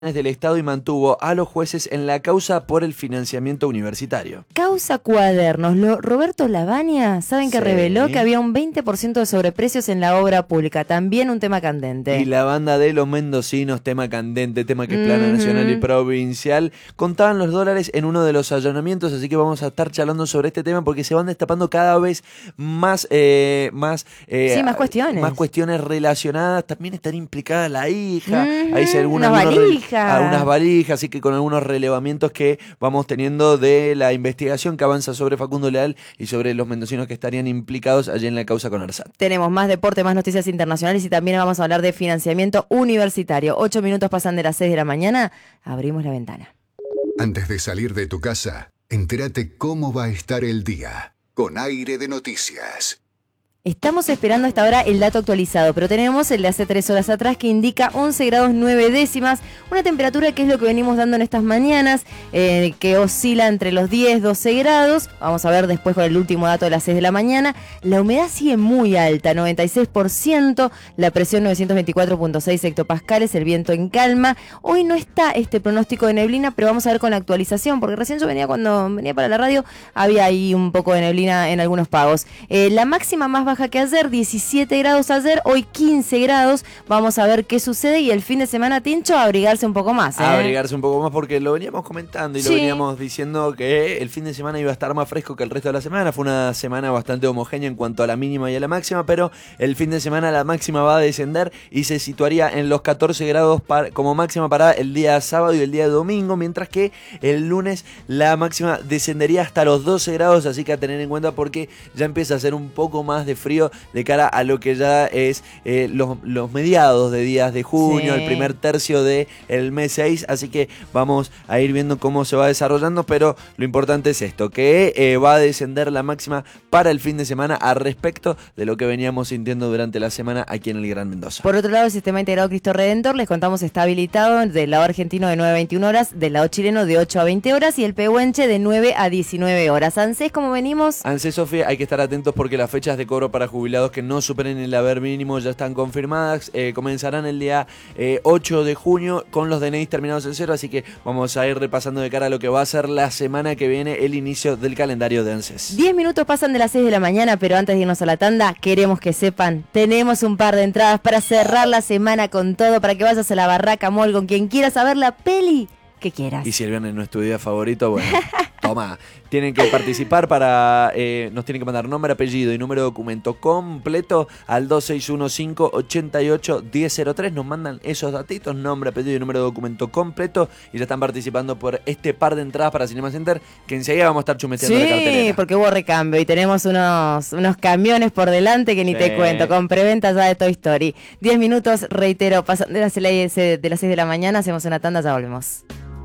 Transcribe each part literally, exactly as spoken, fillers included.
del Estado y mantuvo a los jueces en la causa por el financiamiento universitario. Causa Cuadernos. Lo, Roberto Lavagna, ¿saben que Sí. reveló que había un veinte por ciento de sobreprecios en la obra pública? También un tema candente. Y la banda de los mendocinos, tema candente, tema que es plana Mm-hmm. nacional y provincial, contaban los dólares en uno de los allanamientos, así que vamos a estar charlando sobre este tema porque se van destapando cada vez más, eh, más, eh, Sí, más cuestiones. más cuestiones relacionadas. También estaría implicada la hija, Mm-hmm. ahí se alguna, Unas algunos re- valijas. a unas valijas, así que con algunos relevamientos que vamos teniendo de la investigación que avanza sobre Facundo Leal y sobre los mendocinos que estarían implicados allí en la causa con ARSAT. Tenemos más deporte, más noticias internacionales y también vamos a hablar de financiamiento universitario. Ocho minutos pasan de las seis de la mañana. Abrimos la ventana. Antes de salir de tu casa, entérate cómo va a estar el día con Aire de Noticias. Estamos esperando a esta hora el dato actualizado, pero tenemos el de hace tres horas atrás que indica once grados nueve décimas, una temperatura que es lo que venimos dando en estas mañanas, eh, que oscila entre los diez, doce grados. Vamos a ver después con el último dato de las seis de la mañana. La humedad sigue muy alta, noventa y seis por ciento, la presión novecientos veinticuatro punto seis hectopascales, el viento en calma. Hoy no está este pronóstico de neblina, pero vamos a ver con la actualización, porque recién yo venía cuando venía para la radio, había ahí un poco de neblina en algunos pagos. Eh, la máxima más baja que ayer, diecisiete grados ayer, hoy quince grados. Vamos a ver qué sucede y el fin de semana, Tincho, a abrigarse un poco más. ¿eh? A abrigarse un poco más porque lo veníamos comentando y Sí. lo veníamos diciendo que el fin de semana iba a estar más fresco que el resto de la semana. Fue una semana bastante homogénea en cuanto a la mínima y a la máxima, pero el fin de semana la máxima va a descender y se situaría en los catorce grados para, como máxima para el día sábado y el día domingo, mientras que el lunes la máxima descendería hasta los doce grados, así que a tener en cuenta porque ya empieza a hacer un poco más de frío de cara a lo que ya es eh, los, los mediados de días de junio, Sí. el primer tercio del mes seis, así que vamos a ir viendo cómo se va desarrollando, pero lo importante es esto, que eh, va a descender la máxima para el fin de semana a respecto de lo que veníamos sintiendo durante la semana aquí en el Gran Mendoza. Por otro lado, el sistema integrado Cristo Redentor, les contamos, está habilitado del lado argentino de nueve a veintiuna horas, del lado chileno de ocho a veinte horas y el pehuenche de nueve a diecinueve horas. ANSES, ¿cómo venimos? ANSES, Sofía, hay que estar atentos porque las fechas de cobro para jubilados que no superen el haber mínimo ya están confirmadas, eh, comenzarán el día eh, ocho de junio con los D N Is terminados en cero, así que vamos a ir repasando de cara a lo que va a ser la semana que viene el inicio del calendario de ANSES. Diez minutos pasan de las seis de la mañana, pero antes de irnos a la tanda, queremos que sepan, tenemos un par de entradas para cerrar la semana con todo, para que vayas a la Barraca Mall con quien quieras a ver la peli que quieras. Y si el viernes no es tu día favorito, bueno, toma. Tienen que participar para, eh, nos tienen que mandar nombre, apellido y número de documento completo al dos seis uno cinco, ocho ocho, uno cero cero tres. Nos mandan esos datitos, nombre, apellido y número de documento completo y ya están participando por este par de entradas para Cinema Center que enseguida vamos a estar chumeteando la Sí, cartelera. porque hubo recambio y tenemos unos, unos camiones por delante que ni Sí. te cuento, con preventa ya de Toy Story. Diez minutos, reitero, pasan de las seis de las seis de la mañana, hacemos una tanda, ya volvemos.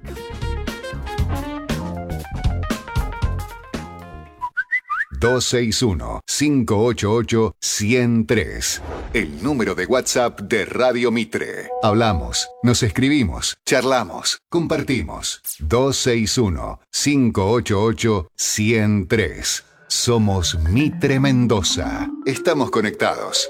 dos seis uno, cinco ocho ocho, uno cero tres. El número de WhatsApp de Radio Mitre. Hablamos, nos escribimos, charlamos, compartimos. dos seis uno, cinco ocho ocho, uno cero tres. Somos Mitre Mendoza. Estamos conectados.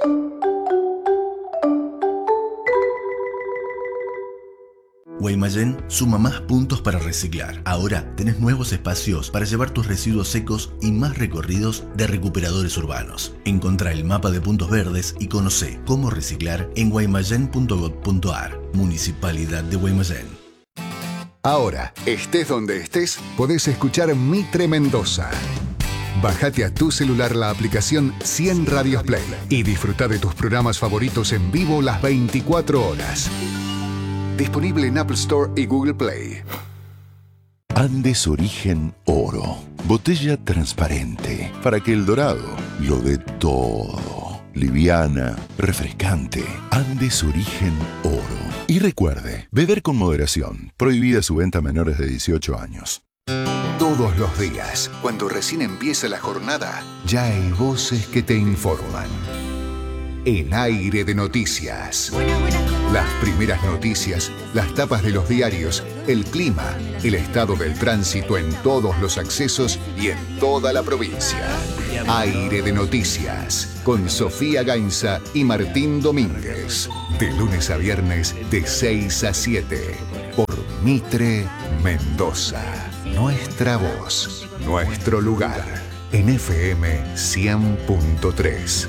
Guaymallén suma más puntos para reciclar. Ahora tenés nuevos espacios para llevar tus residuos secos y más recorridos de recuperadores urbanos. Encontrá el mapa de puntos verdes y conocé cómo reciclar en guaymallén punto gob punto ar. Municipalidad de Guaymallén. Ahora, estés donde estés, podés escuchar Mitre Mendoza. Bájate a tu celular la aplicación cien Radios Play y disfruta de tus programas favoritos en vivo las veinticuatro horas. Disponible en Apple Store y Google Play. Andes Origen Oro. Botella transparente para que el dorado lo dé todo. Liviana, refrescante. Andes Origen Oro. Y recuerde, beber con moderación. Prohibida su venta a menores de dieciocho años. Todos los días, cuando recién empieza la jornada, ya hay voces que te informan. El Aire de Noticias. Las primeras noticias, las tapas de los diarios, el clima, el estado del tránsito en todos los accesos y en toda la provincia. Aire de Noticias, con Sofía Gainza y Martín Domínguez. De lunes a viernes, de seis a siete. Mitre Mendoza. Nuestra voz, nuestro lugar. En F M cien punto tres.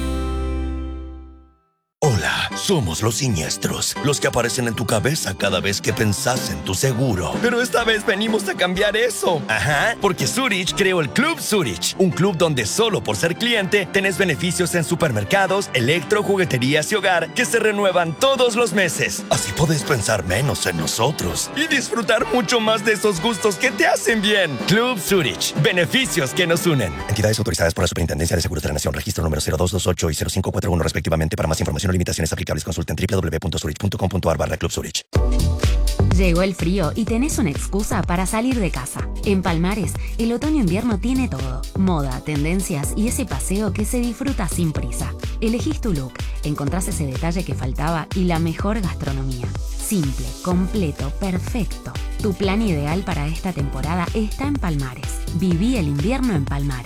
Hola, somos los siniestros, los que aparecen en tu cabeza cada vez que pensás en tu seguro. Pero esta vez venimos a cambiar eso. Ajá, porque Zurich creó el Club Zurich, un club donde solo por ser cliente tenés beneficios en supermercados, electro, jugueterías y hogar que se renuevan todos los meses. Así podés pensar menos en nosotros y disfrutar mucho más de esos gustos que te hacen bien. Club Zurich, beneficios que nos unen. Entidades autorizadas por la Superintendencia de Seguros de la Nación, registro número cero dos dos ocho y cero cinco cuatro uno respectivamente. Para más información o limitaciones aplicables, consulta en doble u doble u doble u punto zurich punto com punto a r barra Club Zurich. Llegó el frío y tenés una excusa para salir de casa. En Palmares, el otoño-invierno tiene todo. Moda, tendencias y ese paseo que se disfruta sin prisa. Elegís tu look, encontrás ese detalle que faltaba y la mejor gastronomía. Simple, completo, perfecto. Tu plan ideal para esta temporada está en Palmares. Viví el invierno en Palmares.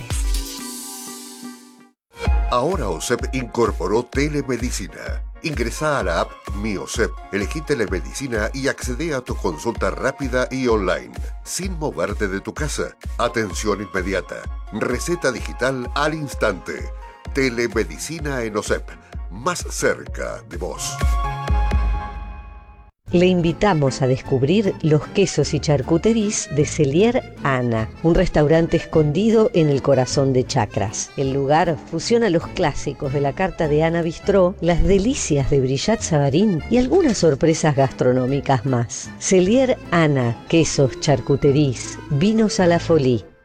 Ahora OSEP incorporó telemedicina. Ingresá a la app Mi OSEP, elegí telemedicina y accede a tu consulta rápida y online, sin moverte de tu casa. Atención inmediata. Receta digital al instante. Telemedicina en OSEP, más cerca de vos. Le invitamos a descubrir los quesos y charcuteries de Cellier Ana, un restaurante escondido en el corazón de Chacras. El lugar fusiona los clásicos de la carta de Ana Bistró, las delicias de Brillat Savarín y algunas sorpresas gastronómicas más. Cellier Ana, quesos, charcuteries, vinos a la folie.